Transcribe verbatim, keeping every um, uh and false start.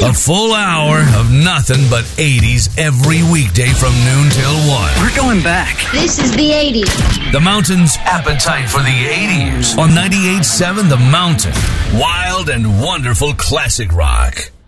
A full hour of nothing but eighties every weekday from noon till one. We're going back. This is the eighties. The Mountain's appetite for the eighties on ninety-eight point seven The Mountain. Wild and wonderful classic rock.